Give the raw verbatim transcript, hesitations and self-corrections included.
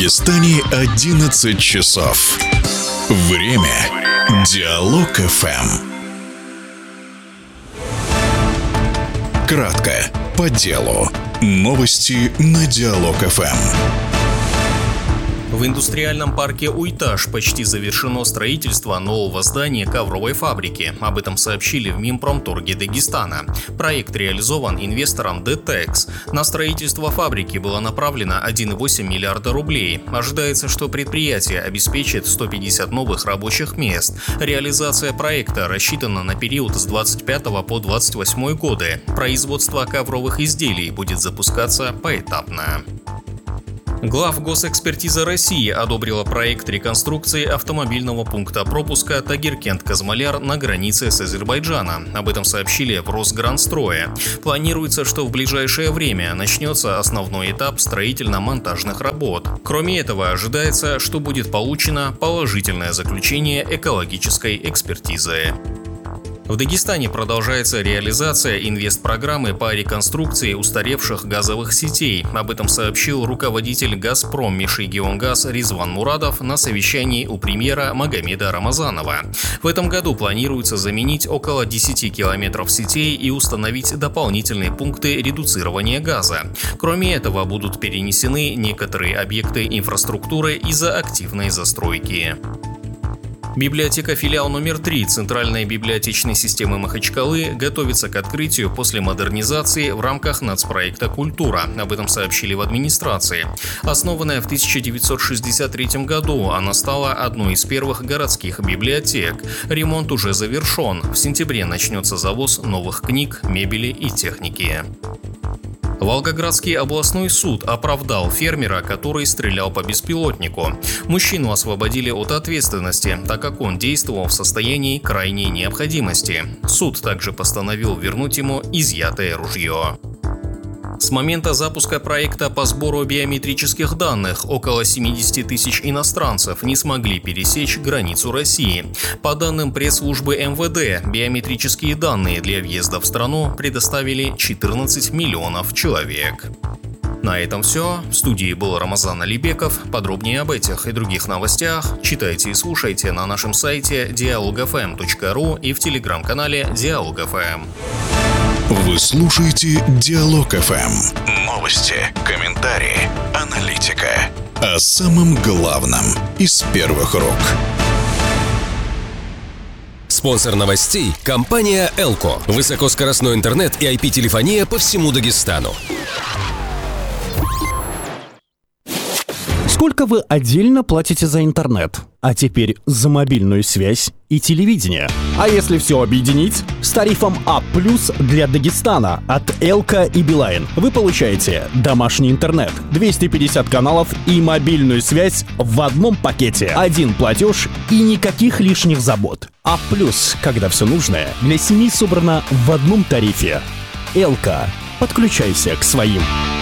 Дагестане одиннадцать часов. Время Диалог эф эм. Кратко, по делу. Новости на Диалог эф эм. В индустриальном парке Уйтаж почти завершено строительство нового здания ковровой фабрики. Об этом сообщили в Минпромторге Дагестана. Проект реализован инвестором ДТЭКС. На строительство фабрики было направлено один целых восемь десятых миллиарда рублей. Ожидается, что предприятие обеспечит сто пятьдесят новых рабочих мест. Реализация проекта рассчитана на период с двадцать пятого по двадцать восьмой годы. Производство ковровых изделий будет запускаться поэтапно. Главгосэкспертиза России одобрила проект реконструкции автомобильного пункта пропуска Тагиркент-Казмаляр на границе с Азербайджаном. Об этом сообщили в Росгранстрое. Планируется, что в ближайшее время начнется основной этап строительно-монтажных работ. Кроме этого, ожидается, что будет получено положительное заключение экологической экспертизы. В Дагестане продолжается реализация инвестпрограммы по реконструкции устаревших газовых сетей. Об этом сообщил руководитель «Газпром» Межрегионгаз Ризван Мурадов на совещании у премьера Магомеда Рамазанова. В этом году планируется заменить около десяти километров сетей и установить дополнительные пункты редуцирования газа. Кроме этого, будут перенесены некоторые объекты инфраструктуры из-за активной застройки. Библиотека филиал номер три Центральной библиотечной системы Махачкалы готовится к открытию после модернизации в рамках нацпроекта «Культура». Об этом сообщили в администрации. Основанная в тысяча девятьсот шестьдесят третьем году, она стала одной из первых городских библиотек. Ремонт уже завершен. В сентябре начнется завоз новых книг, мебели и техники. Волгоградский областной суд оправдал фермера, который стрелял по беспилотнику. Мужчину освободили от ответственности, так как он действовал в состоянии крайней необходимости. Суд также постановил вернуть ему изъятое ружье. С момента запуска проекта по сбору биометрических данных около семьдесят тысяч иностранцев не смогли пересечь границу России. По данным пресс-службы эм вэ дэ, биометрические данные для въезда в страну предоставили четырнадцать миллионов человек. На этом все. В студии был Рамазан Алибеков. Подробнее об этих и других новостях читайте и слушайте на нашем сайте диалог эф эм точка ру и в телеграм-канале Диалог эф эм. Вы слушаете Диалог эф эм. Новости, комментарии, аналитика. О самом главном из первых рук. Спонсор новостей – компания Элко. Высокоскоростной интернет и ай пи-телефония по всему Дагестану. Сколько вы отдельно платите за интернет? А теперь за мобильную связь и телевидение. А если все объединить? С тарифом А плюс для Дагестана от Элка и Билайн вы получаете домашний интернет, двести пятьдесят каналов и мобильную связь в одном пакете. Один платеж и никаких лишних забот. А плюс, когда все нужное для семьи собрано в одном тарифе. Элка. Подключайся к своим.